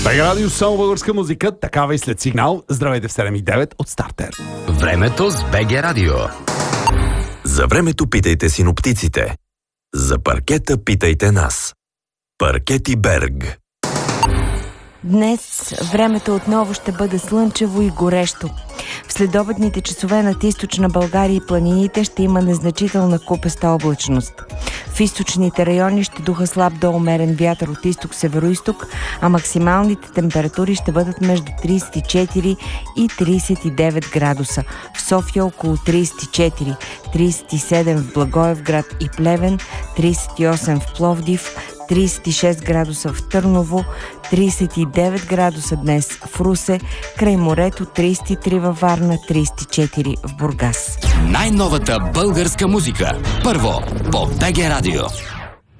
БГ Радио, само българска музика, такава и след сигнал. Здравейте в 7:09 от Стартер. Времето с БГ Радио. За времето питайте синоптиците. За паркета питайте нас. Паркети Берг. Днес времето отново ще бъде слънчево и горещо. В следобедните часове над източна България и планините ще има незначителна купеста облачност. В източните райони ще духа слаб до умерен вятър от изток-североизток, а максималните температури ще бъдат между 34 и 39 градуса. В София около 34, 37 в Благоевград и Плевен, 38 в Пловдив, 36 градуса в Търново, 39 градуса днес в Русе, край морето 33 във Варна, 34 в Бургас. Най-новата българска музика. Първо по БГ Радио.